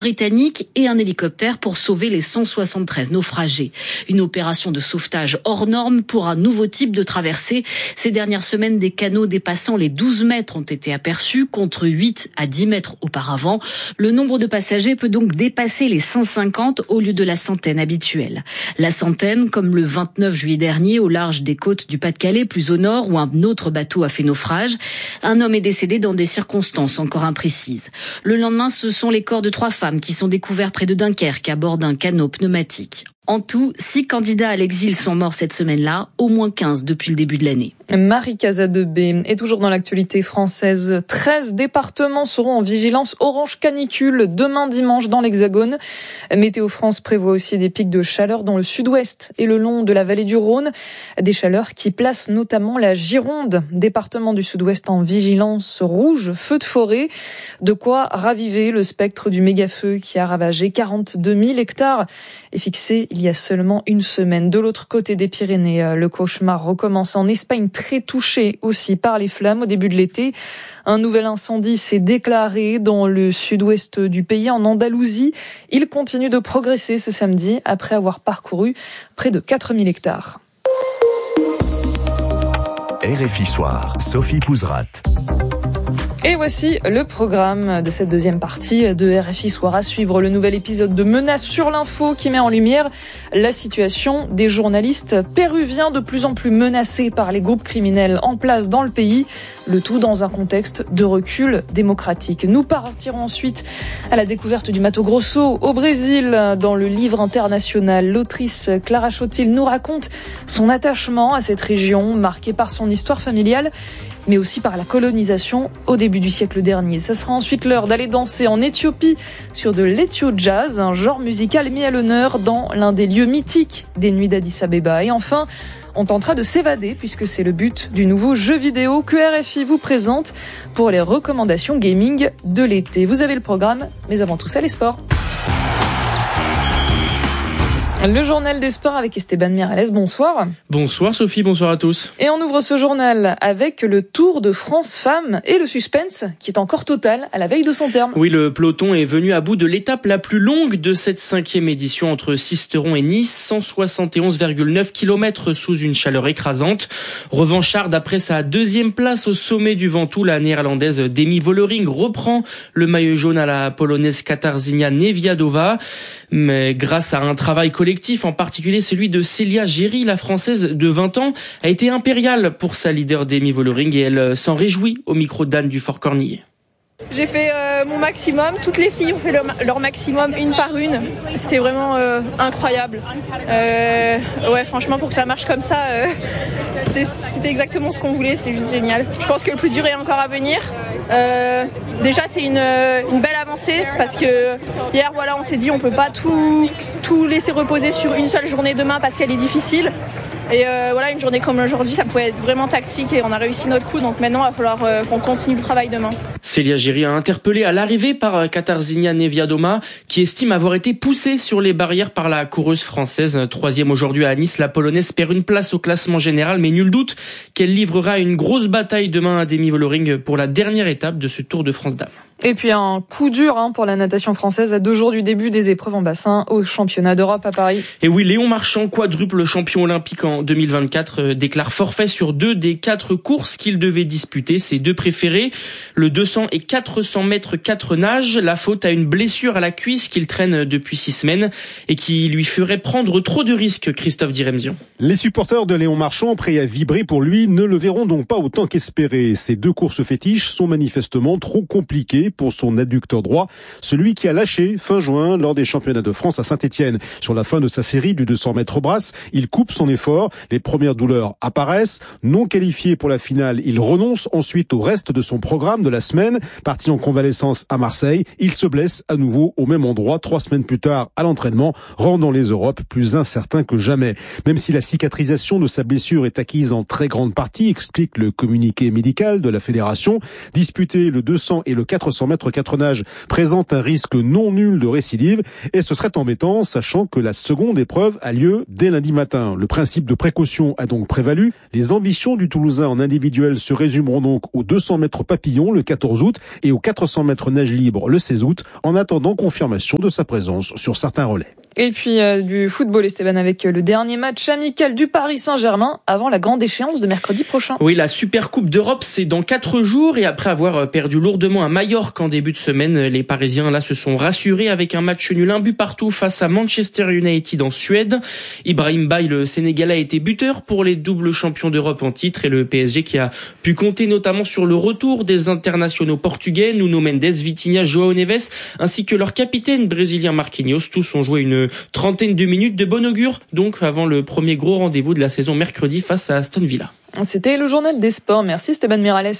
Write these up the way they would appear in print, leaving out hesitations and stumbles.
britannique et un hélicoptère pour sauver les 173 naufragés. Une opération de sauvetage hors norme pour un nouveau type de traversée. Ces dernières semaines, des canaux dépassant les 12 mètres ont été aperçus contre 8 à 10 mètres auparavant. Le nombre de passagers peut donc dépasser les 150 au lieu de la centaine habituelle. La centaine, comme le 29 juillet dernier au large des côtes du Pas-de-Calais, plus au nord, où un autre bateau a fait naufrage. Un homme est décédé dans des circonstances encore imprécises. Le lendemain, ce sont les corps de 3 femmes qui sont découverts près de Dunkerque à bord d'un canot pneumatique. En tout, 6 candidats à l'exil sont morts cette semaine-là, au moins 15 depuis le début de l'année. Marie Casadebé est toujours dans l'actualité française. 13 départements seront en vigilance orange canicule demain dimanche dans l'Hexagone. Météo France prévoit aussi des pics de chaleur dans le sud-ouest et le long de la vallée du Rhône. Des chaleurs qui placent notamment la Gironde, département du sud-ouest en vigilance rouge, feu de forêt. De quoi raviver le spectre du méga-feu qui a ravagé 42 000 hectares et fixé il y a seulement une semaine. De l'autre côté des Pyrénées, le cauchemar recommence en Espagne, très touchée aussi par les flammes au début de l'été. Un nouvel incendie s'est déclaré dans le sud-ouest du pays, en Andalousie. Il continue de progresser ce samedi après avoir parcouru près de 4000 hectares. RFI Soir, Sophie Pouzrat. Et voici le programme de cette deuxième partie de RFI Soir. À suivre le nouvel épisode de Menaces sur l'info qui met en lumière la situation des journalistes péruviens de plus en plus menacés par les groupes criminels en place dans le pays. Le tout dans un contexte de recul démocratique. Nous partirons ensuite à la découverte du Mato Grosso au Brésil. Dans le livre international, l'autrice Clara Chotil nous raconte son attachement à cette région marquée par son histoire familiale, mais aussi par la colonisation au début du siècle dernier. Ça sera ensuite l'heure d'aller danser en Éthiopie sur de l'Ethio Jazz, un genre musical mis à l'honneur dans l'un des lieux mythiques des Nuits d'Addis Abeba. Et enfin, on tentera de s'évader puisque c'est le but du nouveau jeu vidéo que RFI vous présente pour les recommandations gaming de l'été. Vous avez le programme, mais avant tout ça, les sports. Le journal des sports avec Esteban Miralles, bonsoir. Bonsoir Sophie, bonsoir à tous. Et on ouvre ce journal avec le Tour de France Femmes et le suspense qui est encore total à la veille de son terme. Oui, le peloton est venu à bout de l'étape la plus longue de cette 5e édition entre Sisteron et Nice, 171,9 km sous une chaleur écrasante. Revancharde après sa 2e place au sommet du Ventoux, la néerlandaise Demi Vollering reprend le maillot jaune à la polonaise Katarzyna Niewiadoma. Mais grâce à un travail collectif, en particulier celui de Célia Géry, la française de 20 ans, a été impériale pour sa leader Demi Vollering et elle s'en réjouit au micro d'Anne Dufour-Cornillet. J'ai fait mon maximum, toutes les filles ont fait leur maximum une par une, c'était vraiment incroyable. Ouais, franchement pour que ça marche comme ça, c'était exactement ce qu'on voulait, c'est juste génial. Je pense que le plus dur est encore à venir. Déjà c'est une belle avancée parce que hier voilà on s'est dit on peut pas tout laisser reposer sur une seule journée demain parce qu'elle est difficile. Et voilà, une journée comme aujourd'hui, ça pouvait être vraiment tactique et on a réussi notre coup. Donc maintenant, il va falloir qu'on continue le travail demain. Célia Géry a interpellé à l'arrivée par Katarzyna Niewiadoma, qui estime avoir été poussée sur les barrières par la coureuse française. 3e aujourd'hui à Nice, la Polonaise perd une place au classement général, mais nul doute qu'elle livrera une grosse bataille demain à Demi Vollering pour la dernière étape de ce Tour de France Dames. Et puis un coup dur pour la natation française à 2 jours du début des épreuves en bassin au championnat d'Europe à Paris. Et oui, Léon Marchand, quadruple champion olympique en 2024, déclare forfait sur 2 des 4 courses qu'il devait disputer. Ses 2 préférés, le 200 et 400 mètres 4 nages. La faute à une blessure à la cuisse qu'il traîne depuis 6 semaines et qui lui ferait prendre trop de risques, Christophe Diremzion. Les supporters de Léon Marchand, prêts à vibrer pour lui, ne le verront donc pas autant qu'espéré. Ces 2 courses fétiches sont manifestement trop compliquées pour son adducteur droit, celui qui a lâché fin juin lors des championnats de France à Saint-Étienne. Sur la fin de sa série du 200 mètres brasse, il coupe son effort, les premières douleurs apparaissent, non qualifié pour la finale, il renonce ensuite au reste de son programme de la semaine, parti en convalescence à Marseille, il se blesse à nouveau au même endroit 3 semaines plus tard à l'entraînement, rendant les Europes plus incertains que jamais. Même si la cicatrisation de sa blessure est acquise en très grande partie, explique le communiqué médical de la fédération, disputer le 200 et le 400 100 mètres 4 nages présente un risque non nul de récidive et ce serait embêtant, sachant que la seconde épreuve a lieu dès lundi matin. Le principe de précaution a donc prévalu. Les ambitions du Toulousain en individuel se résumeront donc aux 200 mètres papillon le 14 août et aux 400 mètres nage libre le 16 août, en attendant confirmation de sa présence sur certains relais. Et puis du football, Esteban, avec le dernier match amical du Paris Saint-Germain avant la grande échéance de mercredi prochain. Oui, la Super Coupe d'Europe, c'est dans 4 jours et après avoir perdu lourdement à Majorque en début de semaine, les Parisiens là se sont rassurés avec un match nul, 1 but partout face à Manchester United en Suède. Ibrahim Baye, le Sénégalais, a été buteur pour les doubles champions d'Europe en titre et le PSG qui a pu compter notamment sur le retour des internationaux portugais, Nuno Mendes, Vitinha, João Neves, ainsi que leur capitaine brésilien Marquinhos. Tous ont joué une trentaine de minutes de bon augure, donc avant le premier gros rendez-vous de la saison mercredi face à Aston Villa. C'était le journal des sports. Merci Esteban Miralles.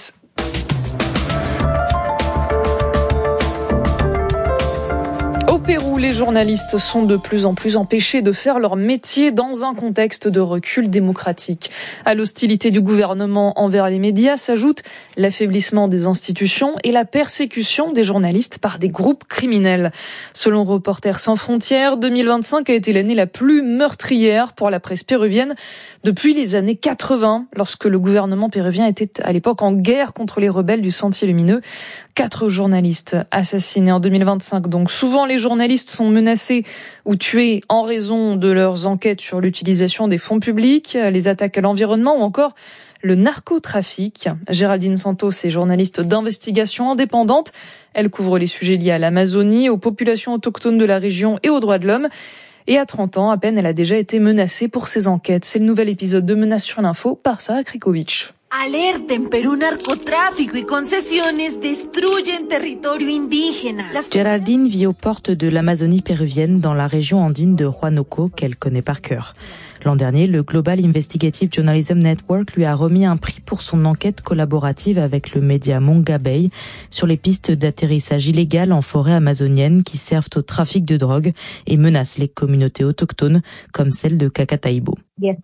Au Pérou, les journalistes sont de plus en plus empêchés de faire leur métier dans un contexte de recul démocratique. À l'hostilité du gouvernement envers les médias s'ajoute l'affaiblissement des institutions et la persécution des journalistes par des groupes criminels. Selon Reporters sans frontières, 2025 a été l'année la plus meurtrière pour la presse péruvienne depuis les années 80, lorsque le gouvernement péruvien était à l'époque en guerre contre les rebelles du Sentier Lumineux. 4 journalistes assassinés en 2025. Donc souvent les journalistes sont menacés ou tués en raison de leurs enquêtes sur l'utilisation des fonds publics, les attaques à l'environnement ou encore le narcotrafic. Géraldine Santos est journaliste d'investigation indépendante. Elle couvre les sujets liés à l'Amazonie, aux populations autochtones de la région et aux droits de l'homme. Et à 30 ans, à peine, elle a déjà été menacée pour ses enquêtes. C'est le nouvel épisode de Menaces sur l'info par Sarah Krikovic. Alerta, en Perú narcotráfico y concesiones destruyen territorio indígena. Géraldine vit aux portes de l'Amazonie péruvienne dans la région andine de Huánuco qu'elle connaît par cœur. L'an dernier, le Global Investigative Journalism Network lui a remis un prix pour son enquête collaborative avec le média Mongabay sur les pistes d'atterrissage illégal en forêt amazonienne qui servent au trafic de drogue et menacent les communautés autochtones comme celle de Cacataíbo.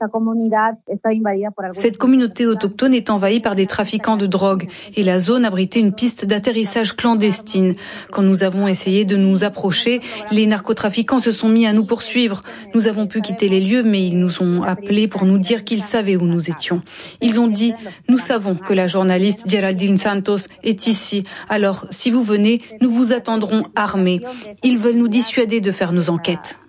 Cette communauté autochtone est envahie par des trafiquants de drogue et la zone abritait une piste d'atterrissage clandestine. Quand nous avons essayé de nous approcher, les narcotrafiquants se sont mis à nous poursuivre. Nous avons pu quitter les lieux, mais ils nous ont appelés pour nous dire qu'ils savaient où nous étions. Ils ont dit « Nous savons que la journaliste Géraldine Santos est ici. Alors, si vous venez, nous vous attendrons armés. » Ils veulent nous dissuader de faire nos enquêtes.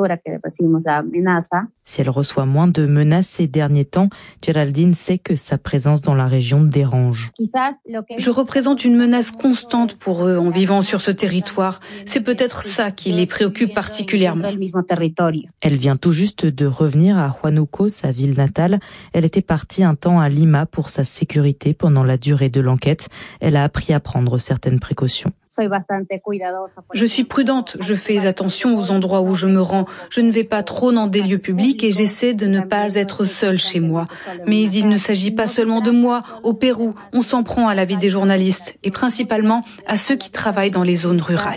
Si elle reçoit moins de menaces ces derniers temps, Géraldine sait que sa présence dans la région dérange. Je représente une menace constante pour eux en vivant sur ce territoire. C'est peut-être ça qui les préoccupe particulièrement. Elle vient tout juste de revenir à Huánuco, sa ville natale. Elle était partie un temps à Lima pour sa sécurité pendant la durée de l'enquête. Elle a appris à prendre certaines précautions. Je suis prudente, je fais attention aux endroits où je me rends. Je ne vais pas trop dans des lieux publics et j'essaie de ne pas être seule chez moi. Mais il ne s'agit pas seulement de moi. Au Pérou, on s'en prend à la vie des journalistes et principalement à ceux qui travaillent dans les zones rurales.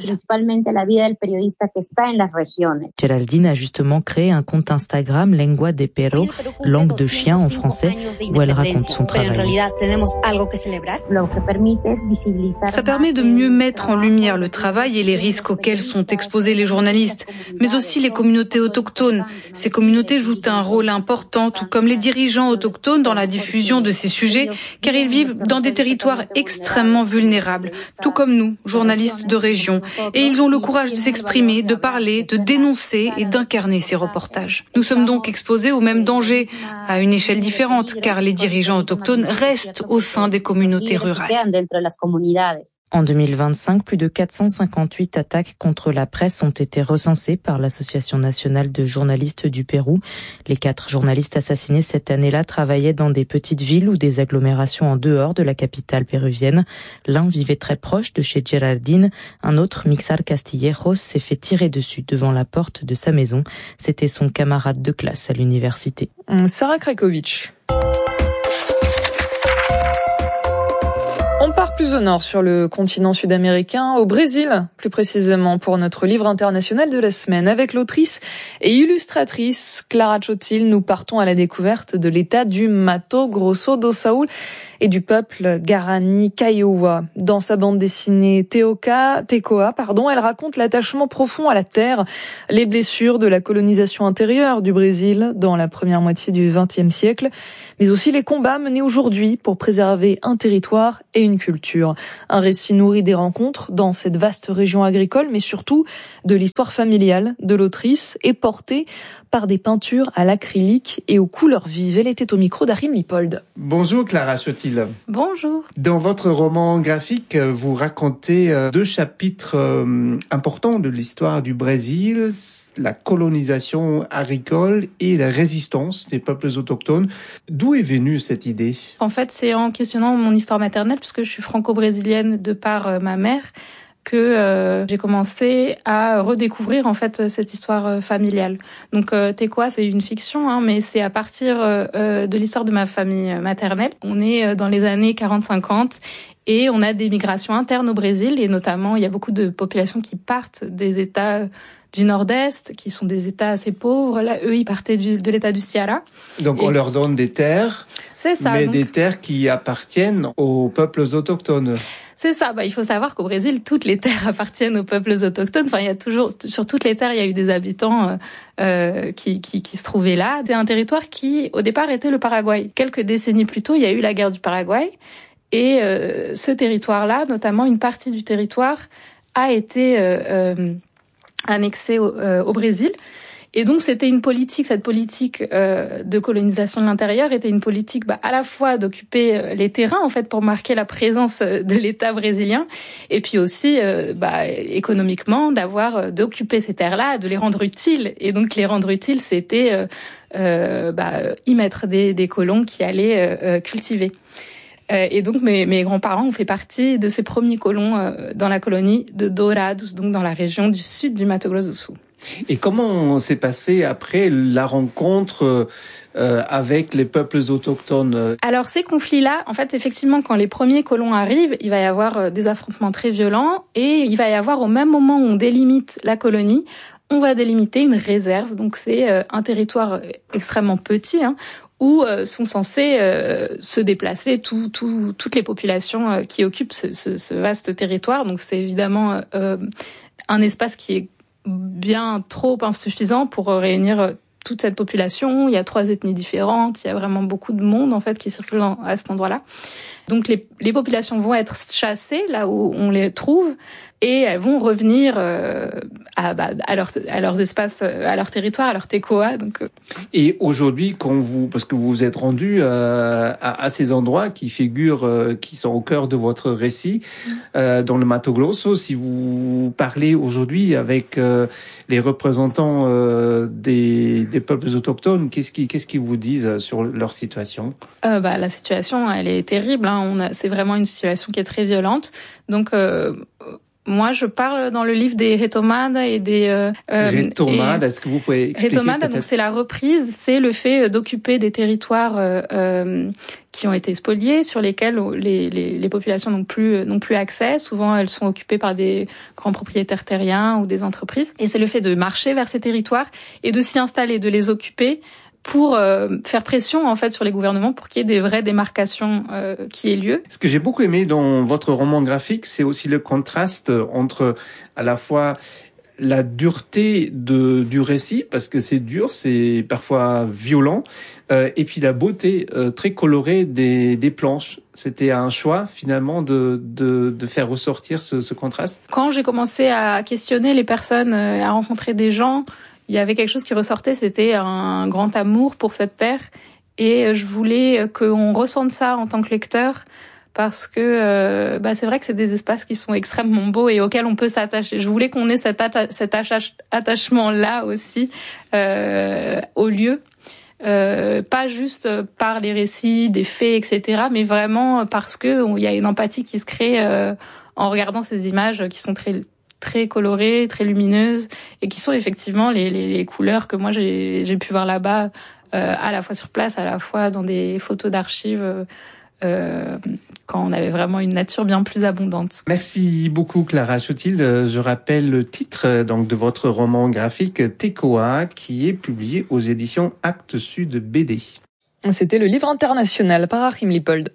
Géraldine a justement créé un compte Instagram Lengua de Perro, langue de chien en français, où elle raconte son travail. Ça permet de mieux mettre en lumière le travail et les risques auxquels sont exposés les journalistes, mais aussi les communautés autochtones. Ces communautés jouent un rôle important, tout comme les dirigeants autochtones dans la diffusion de ces sujets, car ils vivent dans des territoires extrêmement vulnérables, tout comme nous, journalistes de région. Et ils ont le courage de s'exprimer, de parler, de dénoncer et d'incarner ces reportages. Nous sommes donc exposés aux mêmes dangers, à une échelle différente, car les dirigeants autochtones restent au sein des communautés rurales. En 2025, plus de 458 attaques contre la presse ont été recensées par l'Association nationale de journalistes du Pérou. Les 4 journalistes assassinés cette année-là travaillaient dans des petites villes ou des agglomérations en dehors de la capitale péruvienne. L'un vivait très proche de chez Géraldine. Un autre, Mixar Castillejos, s'est fait tirer dessus devant la porte de sa maison. C'était son camarade de classe à l'université. Sarah Krikovic. On part plus au nord sur le continent sud-américain, au Brésil, plus précisément pour notre livre international de la semaine. Avec l'autrice et illustratrice Clara Chotil, nous partons à la découverte de l'état du Mato Grosso do Sul et du peuple Guarani Kaiowá. Dans sa bande dessinée Tecoa, elle raconte l'attachement profond à la terre, les blessures de la colonisation intérieure du Brésil dans la première moitié du XXe siècle, mais aussi les combats menés aujourd'hui pour préserver un territoire et une culture. Un récit nourri des rencontres dans cette vaste région agricole, mais surtout de l'histoire familiale de l'autrice et porté par des peintures à l'acrylique et aux couleurs vives. Elle était au micro d'Arim Lipold. Bonjour Clara Chotil. Bonjour. Dans votre roman graphique, vous racontez 2 chapitres importants de l'histoire du Brésil, la colonisation agricole et la résistance des peuples autochtones. D'où est venue cette idée ? En fait, c'est en questionnant mon histoire maternelle, puisque je suis franco-brésilienne de par ma mère, que j'ai commencé à redécouvrir en fait cette histoire familiale. Donc Tecoa, c'est une fiction, mais c'est à partir de l'histoire de ma famille maternelle. On est dans les années 40-50 et on a des migrations internes au Brésil, et notamment il y a beaucoup de populations qui partent des États du Nord-Est, qui sont des États assez pauvres. Là, eux, ils partaient de l'État du Ceará. Donc on leur donne des terres, c'est ça, mais des terres qui appartiennent aux peuples autochtones. C'est ça. Il faut savoir qu'au Brésil, toutes les terres appartiennent aux peuples autochtones. Enfin, il y a toujours, sur toutes les terres, il y a eu des habitants qui se trouvaient là. C'est un territoire qui, au départ, était le Paraguay. Quelques décennies plus tôt, il y a eu la guerre du Paraguay. Et ce territoire-là, notamment une partie du territoire, a été annexée au Brésil. Et donc c'était une politique, cette politique de colonisation de l'intérieur était une politique à la fois d'occuper les terrains en fait pour marquer la présence de l'État brésilien, et puis aussi économiquement d'occuper ces terres-là, de les rendre utiles. Et donc les rendre utiles, c'était y mettre des colons qui allaient cultiver. Et donc mes grands-parents ont fait partie de ces premiers colons dans la colonie de Dourados, donc dans la région du sud du Mato Grosso do Sul. Et comment s'est passée après la rencontre avec les peuples autochtones ? Alors ces conflits-là, en fait, effectivement, quand les premiers colons arrivent, il va y avoir des affrontements très violents, et il va y avoir, au même moment où on délimite la colonie, on va délimiter une réserve. Donc c'est un territoire extrêmement petit, où sont censées se déplacer toutes les populations qui occupent ce vaste territoire. Donc c'est évidemment un espace qui est bien trop insuffisant pour réunir toute cette population. Il y a 3 ethnies différentes, il y a vraiment beaucoup de monde en fait qui circule à cet endroit-là. Donc les populations vont être chassées là où on les trouve, et elles vont revenir à leurs espaces, à leur territoire, à leur Tecoa. Donc Et aujourd'hui, parce que vous vous êtes rendu à ces endroits qui figurent, qui sont au cœur de votre récit, dans le Mato Grosso, si vous parlez aujourd'hui avec les représentants des peuples autochtones, qu'est-ce qu'ils vous disent sur leur situation ? La situation, elle est terrible. C'est vraiment une situation qui est très violente. Donc moi, je parle dans le livre des retomada et des... Retomada, est-ce que vous pouvez expliquer Retomada, donc c'est la reprise, c'est le fait d'occuper des territoires qui ont été spoliés, sur lesquels les populations n'ont plus accès. Souvent, elles sont occupées par des grands propriétaires terriens ou des entreprises. Et c'est le fait de marcher vers ces territoires et de s'y installer, de les occuper, pour faire pression en fait sur les gouvernements pour qu'il y ait des vraies démarcations qui aient lieu. Ce que j'ai beaucoup aimé dans votre roman graphique, c'est aussi le contraste entre à la fois la dureté du récit, parce que c'est dur, c'est parfois violent, et puis la beauté très colorée des planches. C'était un choix finalement de faire ressortir ce contraste. Quand j'ai commencé à questionner les personnes, à rencontrer des gens, il y avait quelque chose qui ressortait, c'était un grand amour pour cette terre, et je voulais qu'on ressente ça en tant que lecteur, parce que c'est vrai que c'est des espaces qui sont extrêmement beaux et auxquels on peut s'attacher. Je voulais qu'on ait cet attachement-là aussi au lieu, pas juste par les récits, des faits, etc., mais vraiment parce que il y a une empathie qui se crée en regardant ces images qui sont très colorées, très lumineuses, et qui sont effectivement les couleurs que moi j'ai pu voir là-bas, à la fois sur place, à la fois dans des photos d'archives quand on avait vraiment une nature bien plus abondante. Merci beaucoup Clara Chautil. Je rappelle le titre donc de votre roman graphique Tekoa qui est publié aux éditions Actes Sud BD. C'était le livre international par Achim Lippold.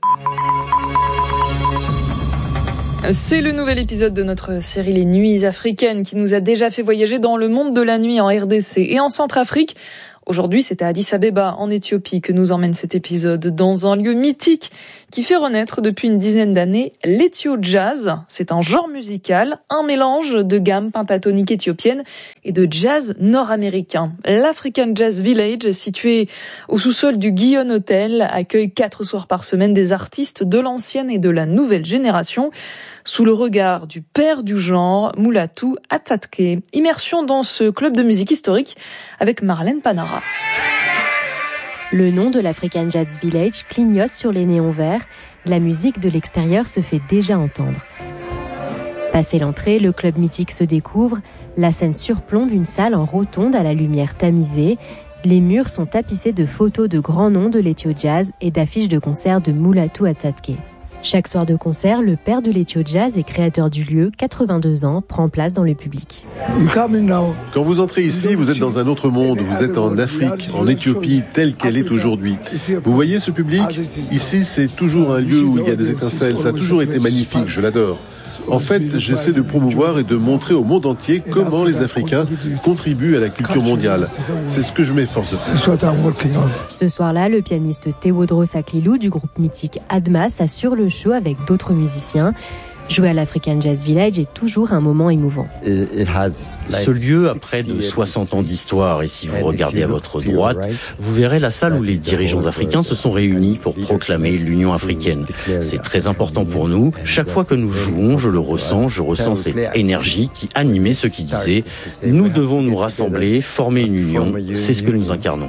C'est le nouvel épisode de notre série Les Nuits africaines qui nous a déjà fait voyager dans le monde de la nuit en RDC et en Centrafrique. Aujourd'hui, c'est à Addis Abeba, en Éthiopie, que nous emmène cet épisode, dans un lieu mythique qui fait renaître depuis une dizaine d'années l'Ethio-Jazz. C'est un genre musical, un mélange de gamme pentatonique éthiopienne et de jazz nord-américain. L'African Jazz Village, situé au sous-sol du Guion Hotel, accueille 4 soirs par semaine des artistes de l'ancienne et de la nouvelle génération, sous le regard du père du genre, Mulatu Atatke. Immersion dans ce club de musique historique avec Marlène Panara. Le nom de l'African Jazz Village clignote sur les néons verts. La musique de l'extérieur se fait déjà entendre. Passé l'entrée, le club mythique se découvre. La scène surplombe une salle en rotonde à la lumière tamisée. Les murs sont tapissés de photos de grands noms de l'Ethio-Jazz et d'affiches de concerts de Mulatu Atatke. Chaque soir de concert, le père de l'Ethio-Jazz et créateur du lieu, 82 ans, prend place dans le public. Quand vous entrez ici, vous êtes dans un autre monde. Vous êtes en Afrique, en Éthiopie, telle qu'elle est aujourd'hui. Vous voyez ce public ? Ici, c'est toujours un lieu où il y a des étincelles. Ça a toujours été magnifique, je l'adore. En fait, j'essaie de promouvoir et de montrer au monde entier comment les Africains contribuent à la culture mondiale. C'est ce que je m'efforce de faire. Ce soir-là, le pianiste Tewodros Aklilou du groupe mythique Admas assure le show avec d'autres musiciens. Jouer à l'African Jazz Village est toujours un moment émouvant. Ce lieu a près de 60 ans d'histoire et si vous regardez à votre droite, vous verrez la salle où les dirigeants africains se sont réunis pour proclamer l'Union africaine. C'est très important pour nous. Chaque fois que nous jouons, je ressens cette énergie qui animait ceux qui disaient « Nous devons nous rassembler, former une union ». C'est ce que nous incarnons.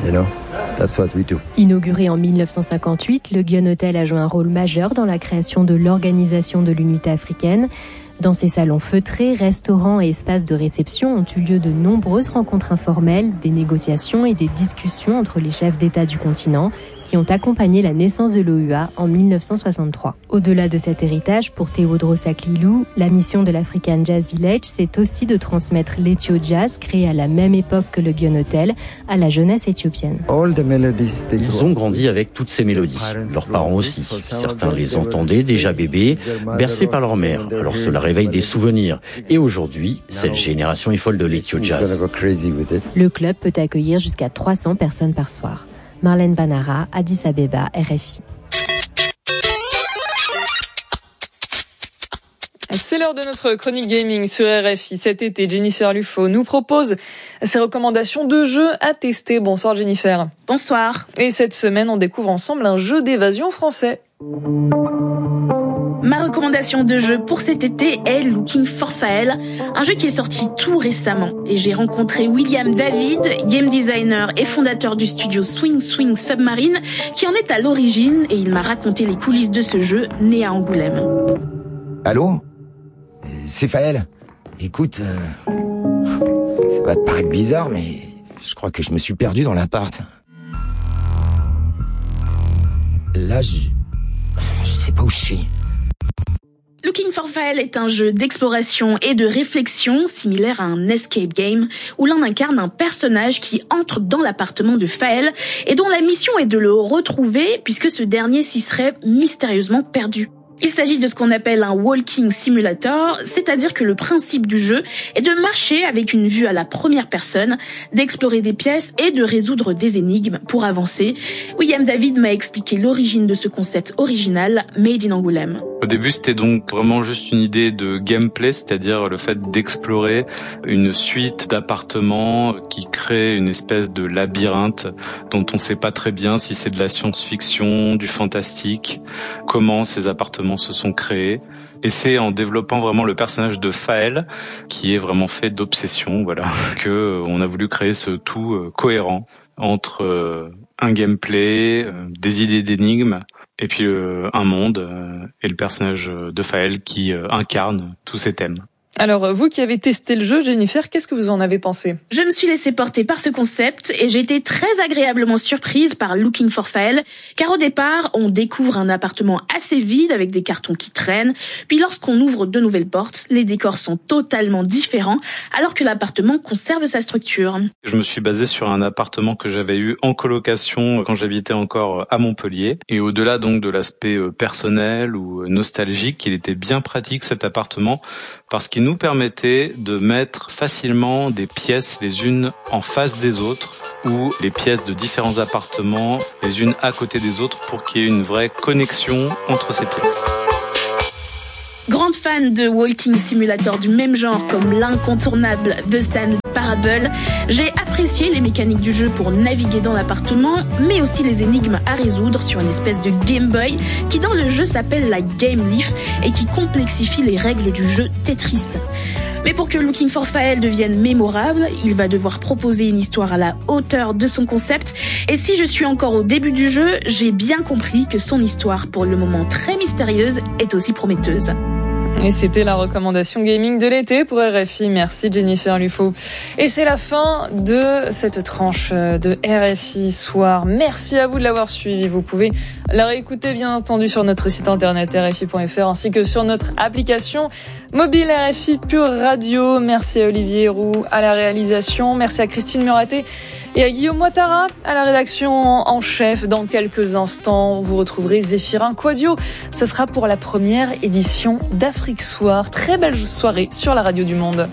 Inauguré en 1958, le Guion Hotel a joué un rôle majeur dans la création de l'Organisation de l'Unité africaine. Dans ces salons feutrés, restaurants et espaces de réception ont eu lieu de nombreuses rencontres informelles, des négociations et des discussions entre les chefs d'État du continent qui ont accompagné la naissance de l'OUA en 1963. Au-delà de cet héritage, pour Tewodros Aklilou, la mission de l'African Jazz Village, c'est aussi de transmettre l'Ethio-Jazz, créé à la même époque que le Guion Hotel, à la jeunesse éthiopienne. Ils ont grandi avec toutes ces mélodies, leurs parents aussi. Certains les entendaient déjà bébés, bercés par leur mère, alors cela réveille des souvenirs. Et aujourd'hui, cette génération est folle de l'Ethio-Jazz. Le club peut accueillir jusqu'à 300 personnes par soir. Marlène Panara, Addis Abeba, RFI. C'est l'heure de notre chronique gaming sur RFI. Cet été, Jennifer Lufo nous propose ses recommandations de jeux à tester. Bonsoir Jennifer. Bonsoir. Et cette semaine, on découvre ensemble un jeu d'évasion français. Ma recommandation de jeu pour cet été est Looking for Fael, un jeu qui est sorti tout récemment. Et j'ai rencontré William David, game designer et fondateur du studio Swing Swing Submarine, qui en est à l'origine, et il m'a raconté les coulisses de ce jeu né à Angoulême. Allô ? C'est Fael. Écoute, ça va te paraître bizarre, mais je crois que je me suis perdu dans l'appart. Là, je sais pas où je suis. Looking for Fael est un jeu d'exploration et de réflexion similaire à un escape game où l'on incarne un personnage qui entre dans l'appartement de Fael et dont la mission est de le retrouver puisque ce dernier s'y serait mystérieusement perdu. Il s'agit de ce qu'on appelle un walking simulator, c'est-à-dire que le principe du jeu est de marcher avec une vue à la première personne, d'explorer des pièces et de résoudre des énigmes pour avancer. William David m'a expliqué l'origine de ce concept original, Made in Angoulême. Au début, c'était donc vraiment juste une idée de gameplay, c'est-à-dire le fait d'explorer une suite d'appartements qui crée une espèce de labyrinthe dont on ne sait pas très bien si c'est de la science-fiction, du fantastique, comment ces appartements se sont créés. Et c'est en développant vraiment le personnage de Fael, qui est vraiment fait d'obsession, voilà, que on a voulu créer ce tout cohérent entre un gameplay, des idées d'énigmes, et puis un monde et le personnage de Fael qui incarne tous ces thèmes. Alors, vous qui avez testé le jeu, Jennifer, qu'est-ce que vous en avez pensé? Je me suis laissée porter par ce concept et j'ai été très agréablement surprise par Looking for Fael, car au départ, on découvre un appartement assez vide avec des cartons qui traînent, puis lorsqu'on ouvre de nouvelles portes, les décors sont totalement différents, alors que l'appartement conserve sa structure. Je me suis basé sur un appartement que j'avais eu en colocation quand j'habitais encore à Montpellier, et au-delà donc de l'aspect personnel ou nostalgique, il était bien pratique cet appartement, parce qu'il nous permettait de mettre facilement des pièces les unes en face des autres ou les pièces de différents appartements les unes à côté des autres pour qu'il y ait une vraie connexion entre ces pièces. Grande fan de walking simulator du même genre comme l'incontournable The Stanley Parable, j'ai apprécié les mécaniques du jeu pour naviguer dans l'appartement, mais aussi les énigmes à résoudre sur une espèce de Game Boy qui dans le jeu s'appelle la Game Leaf et qui complexifie les règles du jeu Tetris. Mais pour que Looking for Fael devienne mémorable, il va devoir proposer une histoire à la hauteur de son concept. Et si je suis encore au début du jeu, j'ai bien compris que son histoire, pour le moment très mystérieuse, est aussi prometteuse. Et c'était la recommandation gaming de l'été pour RFI. Merci Jennifer Lufo. Et c'est la fin de cette tranche de RFI Soir. Merci à vous de l'avoir suivi. Vous pouvez la réécouter bien entendu sur notre site internet rfi.fr ainsi que sur notre application mobile RFI Pure Radio. Merci à Olivier Roux à la réalisation. Merci à Christine Muraté et à Guillaume Ouattara à la rédaction en chef. Dans quelques instants, vous retrouverez Zéphirin Quadio. Ce sera pour la première édition d'Afrique Soir. Très belle soirée sur la radio du Monde.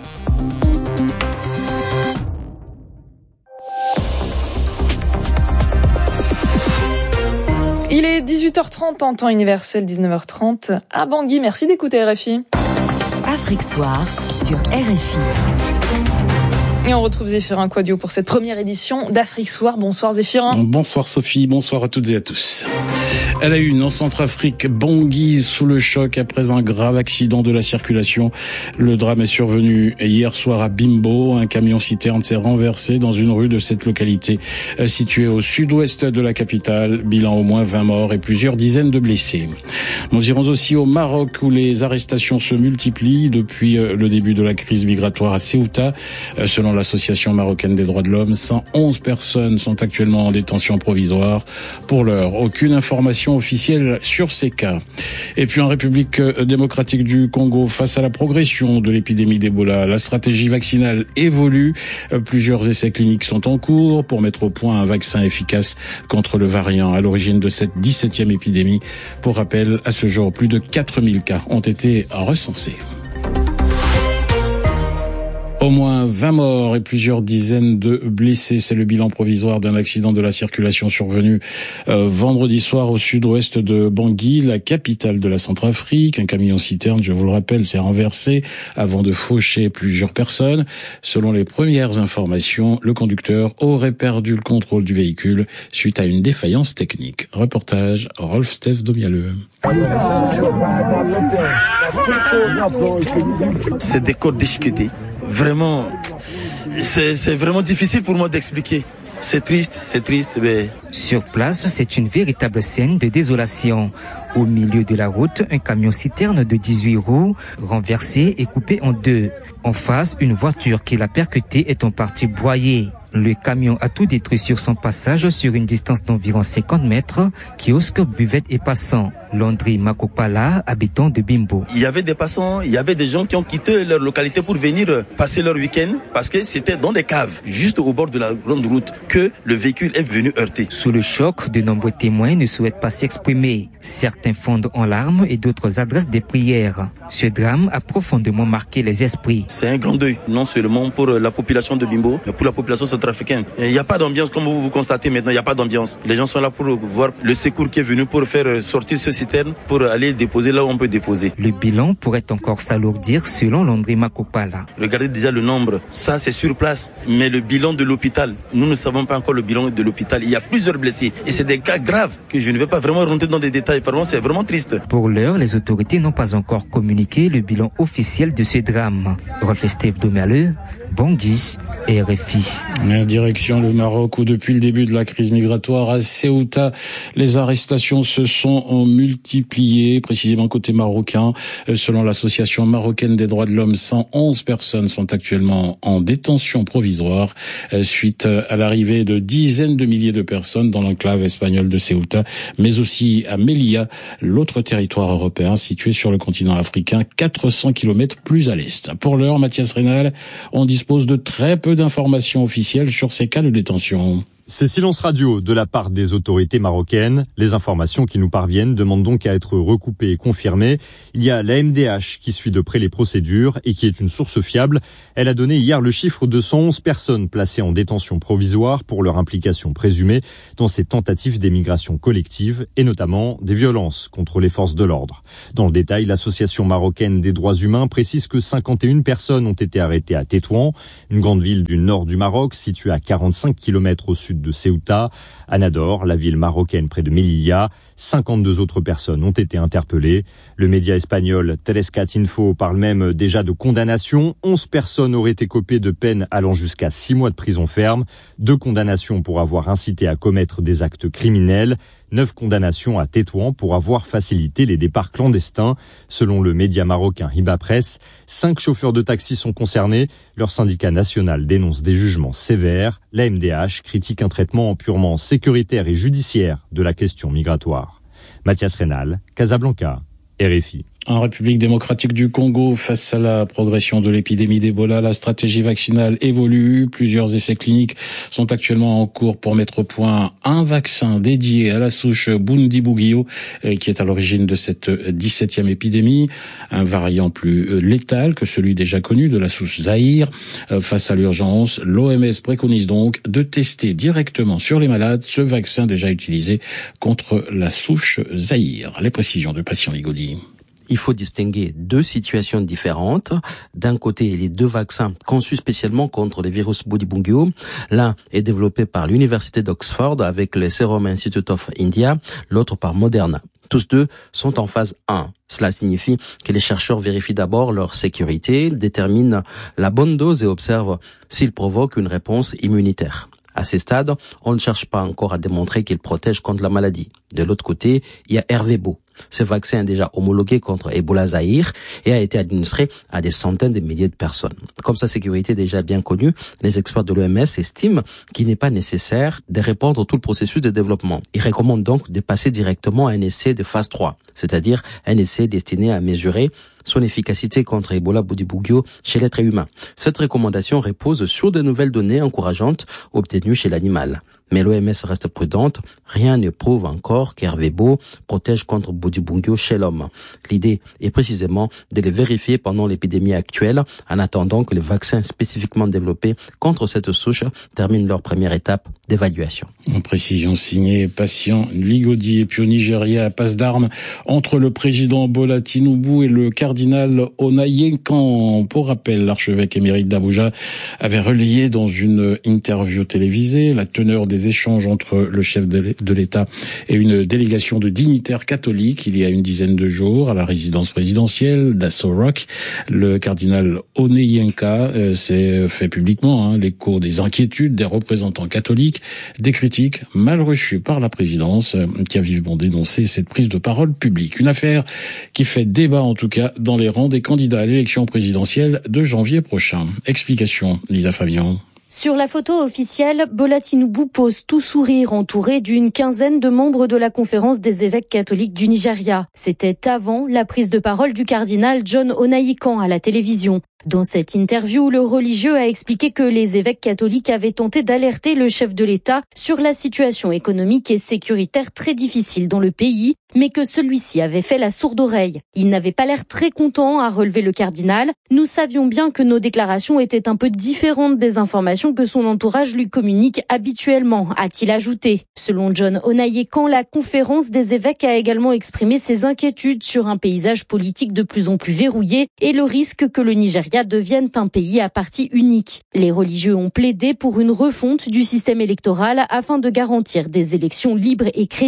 Il est 18h30 en temps universel, 19h30 à Bangui. Merci d'écouter RFI. Afrique Soir sur RFI. Et on retrouve Zéphirin Quadio pour cette première édition d'Afrique Soir. Bonsoir Zéphirin. Bonsoir Sophie, bonsoir à toutes et à tous. Elle a eu en Centrafrique, Bangui sous le choc après un grave accident de la circulation. Le drame est survenu hier soir à Bimbo. Un camion-citerne s'est renversé dans une rue de cette localité située au sud-ouest de la capitale. Bilan au moins 20 morts et plusieurs dizaines de blessés. Nous irons aussi au Maroc où les arrestations se multiplient depuis le début de la crise migratoire à Ceuta. Selon l'Association marocaine des droits de l'homme, 111 personnes sont actuellement en détention provisoire. Pour l'heure, aucune information officielle sur ces cas. Et puis en République démocratique du Congo, face à la progression de l'épidémie d'Ebola, la stratégie vaccinale évolue. Plusieurs essais cliniques sont en cours pour mettre au point un vaccin efficace contre le variant à l'origine de cette 17e épidémie. Pour rappel, à ce jour, plus de 4000 cas ont été recensés. Au moins 20 morts et plusieurs dizaines de blessés. C'est le bilan provisoire d'un accident de la circulation survenu vendredi soir au sud-ouest de Bangui, la capitale de la Centrafrique. Un camion-citerne, je vous le rappelle, s'est renversé avant de faucher plusieurs personnes. Selon les premières informations, le conducteur aurait perdu le contrôle du véhicule suite à une défaillance technique. Reportage Rolf-Steph Domialeux. C'est des corps déchiquetés. Vraiment, c'est vraiment difficile pour moi d'expliquer. C'est triste, mais... Sur place, c'est une véritable scène de désolation. Au milieu de la route, un camion-citerne de 18 roues, renversé et coupé en deux. En face, une voiture qui l'a percuté est en partie broyée. Le camion a tout détruit sur son passage sur une distance d'environ 50 mètres. Kiosque, buvette et passants. Landry Makopala, habitant de Bimbo. Il y avait des passants, il y avait des gens qui ont quitté leur localité pour venir passer leur week-end parce que c'était dans des caves, juste au bord de la grande route, que le véhicule est venu heurter. Sous le choc, de nombreux témoins ne souhaitent pas s'exprimer. Certains fondent en larmes et d'autres adressent des prières. Ce drame a profondément marqué les esprits. C'est un grand deuil, non seulement pour la population de Bimbo, mais pour la population centrafricaine. Il n'y a pas d'ambiance, comme vous constatez maintenant, il n'y a pas d'ambiance. Les gens sont là pour voir le secours qui est venu pour faire sortir ce citerne, pour aller déposer là où on peut déposer. Le bilan pourrait encore s'alourdir selon Landry Makopala. Regardez déjà le nombre, ça c'est sur place. Mais le bilan de l'hôpital, nous ne savons pas encore le bilan de l'hôpital. Il y a plusieurs blessés et c'est des cas graves que je ne vais pas vraiment rentrer dans des détails. Vraiment, c'est vraiment triste. Pour l'heure, les autorités n'ont pas encore communiqué le bilan officiel de ce drame. Rolf-Steph Domialeux, Bangui, RFI. Direction le Maroc où depuis le début de la crise migratoire à Ceuta, les arrestations se sont multipliées, précisément côté marocain. Selon l'association marocaine des droits de l'homme, 111 personnes sont actuellement en détention provisoire suite à l'arrivée de dizaines de milliers de personnes dans l'enclave espagnole de Ceuta, mais aussi à Melilla, l'autre territoire européen situé sur le continent africain, 400 km plus à l'est. Pour l'heure, Mathias Rénal, on dispose de très peu d'informations officielles sur ces cas de détention. C'est silence radio de la part des autorités marocaines. Les informations qui nous parviennent demandent donc à être recoupées et confirmées. Il y a la MDH qui suit de près les procédures et qui est une source fiable. Elle a donné hier le chiffre de 111 personnes placées en détention provisoire pour leur implication présumée dans ces tentatives d'émigration collective et notamment des violences contre les forces de l'ordre. Dans le détail, l'association marocaine des droits humains précise que 51 personnes ont été arrêtées à Tétouan, une grande ville du nord du Maroc située à 45 km au sud de Ceuta. À Nador, la ville marocaine près de Melilla, 52 autres personnes ont été interpellées. Le média espagnol Telescat Info parle même déjà de condamnation. 11 personnes auraient écopé de peines allant jusqu'à 6 mois de prison ferme, 2 condamnations pour avoir incité à commettre des actes criminels, 9 condamnations à Tétouan pour avoir facilité les départs clandestins. Selon le média marocain Hiba Press, 5 chauffeurs de taxi sont concernés. Leur syndicat national dénonce des jugements sévères. La MDH critique un traitement purement sécuritaire et judiciaire de la question migratoire. Mathias Rénal, Casablanca, RFI. En République démocratique du Congo, face à la progression de l'épidémie d'Ebola, la stratégie vaccinale évolue. Plusieurs essais cliniques sont actuellement en cours pour mettre au point un vaccin dédié à la souche Bundibugyo, qui est à l'origine de cette 17e épidémie. Un variant plus létal que celui déjà connu de la souche Zaïre. Face à l'urgence, l'OMS préconise donc de tester directement sur les malades ce vaccin déjà utilisé contre la souche Zaïre. Les précisions de Patient Ligodi. Il faut distinguer deux situations différentes. D'un côté, les deux vaccins conçus spécialement contre le virus Bundibugyo. L'un est développé par l'université d'Oxford avec le Serum Institute of India, l'autre par Moderna. Tous deux sont en phase 1. Cela signifie que les chercheurs vérifient d'abord leur sécurité, déterminent la bonne dose et observent s'ils provoquent une réponse immunitaire. À ce stade, on ne cherche pas encore à démontrer qu'il protège contre la maladie. De l'autre côté, il y a Ervebo. Ce vaccin est déjà homologué contre Ebola Zaïre et a été administré à des centaines de milliers de personnes. Comme sa sécurité est déjà bien connue, les experts de l'OMS estiment qu'il n'est pas nécessaire de répandre tout le processus de développement. Ils recommandent donc de passer directement à un essai de phase 3, c'est-à-dire un essai destiné à mesurer son efficacité contre Ebola Bundibugyo chez l'être humain. Cette recommandation repose sur de nouvelles données encourageantes obtenues chez l'animal. Mais l'OMS reste prudente, rien ne prouve encore qu'Ervebo protège contre Bundibugyo chez l'homme. L'idée est précisément de les vérifier pendant l'épidémie actuelle, en attendant que les vaccins spécifiquement développés contre cette souche terminent leur première étape d'évaluation. En précision signée Patient Ligodi. Et puis au Nigeria, passe d'armes entre le président Bola Tinubu et le cardinal Onayenkan. Pour rappel, l'archevêque émérite d'Abuja avait relayé dans une interview télévisée la teneur des échanges entre le chef de l'État et une délégation de dignitaires catholiques il y a une dizaine de jours à la résidence présidentielle d'Aso Rock. Le cardinal Onayenka s'est fait publiquement l'écho des inquiétudes des représentants catholiques, des critiques mal reçues par la présidence qui a vivement dénoncé cette prise de parole publique. Une affaire qui fait débat en tout cas dans les rangs des candidats à l'élection présidentielle de janvier prochain. Explication, Lisa Fabian. Sur la photo officielle, Bola Tinubu pose tout sourire entouré d'une quinzaine de membres de la conférence des évêques catholiques du Nigeria. C'était avant la prise de parole du cardinal John Onayenkan à la télévision. Dans cette interview, le religieux a expliqué que les évêques catholiques avaient tenté d'alerter le chef de l'État sur la situation économique et sécuritaire très difficile dans le pays, mais que celui-ci avait fait la sourde oreille. Il n'avait pas l'air très content, a relevé le cardinal. Nous savions bien que nos déclarations étaient un peu différentes des informations que son entourage lui communique habituellement, a-t-il ajouté. Selon John Onayenkan, la conférence des évêques a également exprimé ses inquiétudes sur un paysage politique de plus en plus verrouillé et le risque que le Nigeria devienne un pays à parti unique. Les religieux ont plaidé pour une refonte du système électoral afin de garantir des élections libres et crédibles.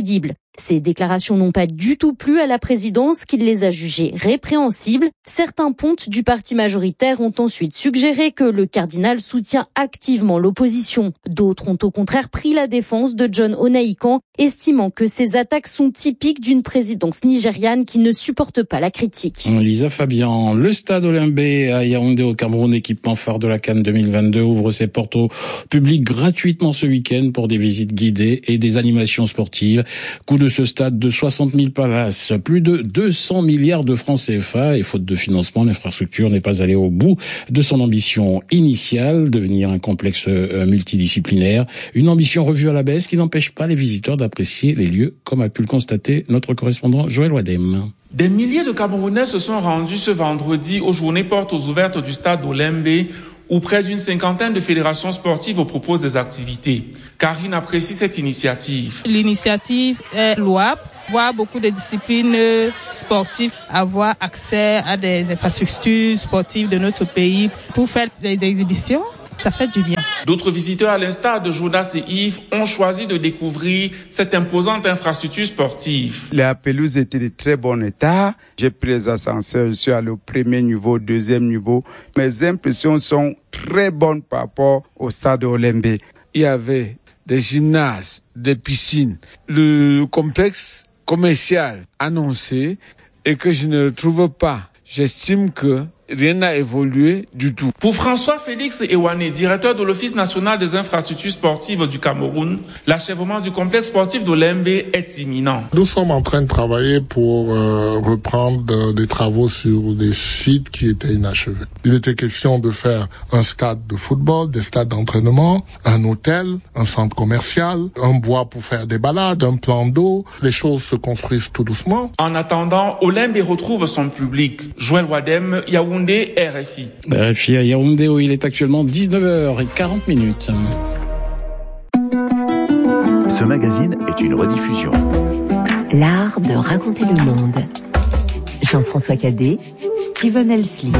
Ces déclarations n'ont pas du tout plu à la présidence qui les a jugées répréhensibles. Certains pontes du parti majoritaire ont ensuite suggéré que le cardinal soutient activement l'opposition. D'autres ont au contraire pris la défense de John Onaikan, estimant que ces attaques sont typiques d'une présidence nigériane qui ne supporte pas la critique. Lisa Fabian, le stade Olymbe à Yaoundé au Cameroun, équipement phare de la CAN 2022, ouvre ses portes au public gratuitement ce week-end pour des visites guidées et des animations sportives. Coût de ce stade de 60 000 places, plus de 200 milliards de francs CFA, et faute de financement, l'infrastructure n'est pas allée au bout de son ambition initiale, devenir un complexe multidisciplinaire. Une ambition revue à la baisse qui n'empêche pas les visiteurs d'apprécier les lieux, comme a pu le constater notre correspondant Joël Wadem. Des milliers de Camerounais se sont rendus ce vendredi aux journées portes ouvertes du stade Olembe, où près d'une cinquantaine de fédérations sportives proposent des activités. Karine apprécie cette initiative. L'initiative est louable. Voir beaucoup de disciplines sportives, avoir accès à des infrastructures sportives de notre pays pour faire des exhibitions, ça fait du bien. D'autres visiteurs, à l'instar de Jonas et Yves, ont choisi de découvrir cette imposante infrastructure sportive. La pelouse était de très bon état. J'ai pris les ascenseurs, je suis allé au premier niveau, deuxième niveau. Mes impressions sont très bonnes par rapport au stade Olembe. Il y avait des gymnases, des piscines, le complexe commercial annoncé et que je ne trouve pas. J'estime que rien n'a évolué du tout. Pour François-Félix Ewane, directeur de l'Office national des infrastructures sportives du Cameroun, l'achèvement du complexe sportif d'Olembe est imminent. Nous sommes en train de travailler pour reprendre des travaux sur des sites qui étaient inachevés. Il était question de faire un stade de football, des stades d'entraînement, un hôtel, un centre commercial, un bois pour faire des balades, un plan d'eau. Les choses se construisent tout doucement. En attendant, Olembe retrouve son public. Joël Wadem, Yaoundé, RFI. RFI à Yaoundé, où il est actuellement 19h40. Ce magazine est une rediffusion. L'art de raconter le monde. Jean-François Cadet, Steven Elsley.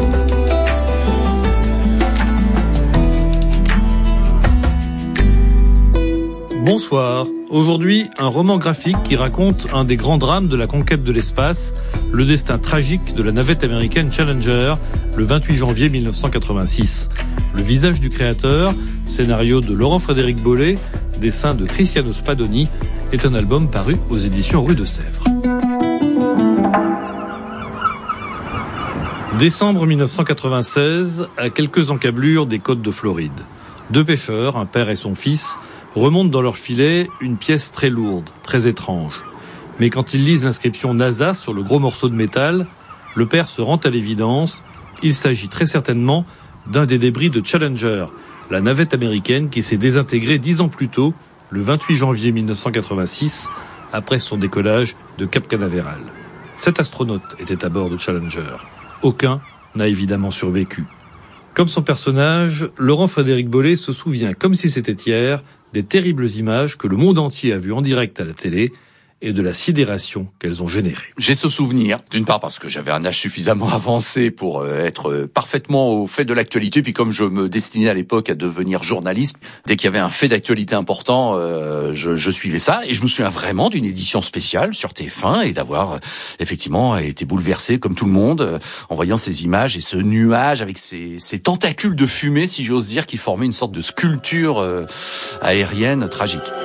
Bonsoir. Aujourd'hui, un roman graphique qui raconte un des grands drames de la conquête de l'espace, le destin tragique de la navette américaine Challenger, le 28 janvier 1986. Le visage du créateur, scénario de Laurent-Frédéric Bollet, dessin de Cristiano Spadoni, est un album paru aux éditions Rue de Sèvres. Décembre 1996, à quelques encablures des côtes de Floride. Deux pêcheurs, un père et son fils, remontent dans leur filet une pièce très lourde, très étrange. Mais quand ils lisent l'inscription NASA sur le gros morceau de métal, le père se rend à l'évidence, il s'agit très certainement d'un des débris de Challenger, la navette américaine qui s'est désintégrée 10 ans plus tôt, le 28 janvier 1986, après son décollage de Cap Canaveral. 7 astronautes étaient à bord de Challenger. Aucun n'a évidemment survécu. Comme son personnage, Laurent-Frédéric Bollet se souvient, comme si c'était hier, des terribles images que le monde entier a vues en direct à la télé et de la sidération qu'elles ont générée. J'ai ce souvenir, d'une part parce que j'avais un âge suffisamment avancé pour être parfaitement au fait de l'actualité, puis comme je me destinais à l'époque à devenir journaliste, dès qu'il y avait un fait d'actualité important, je suivais ça, et je me souviens vraiment d'une édition spéciale sur TF1 et d'avoir effectivement été bouleversé comme tout le monde en voyant ces images et ce nuage avec ces tentacules de fumée, si j'ose dire, qui formaient une sorte de sculpture aérienne tragique.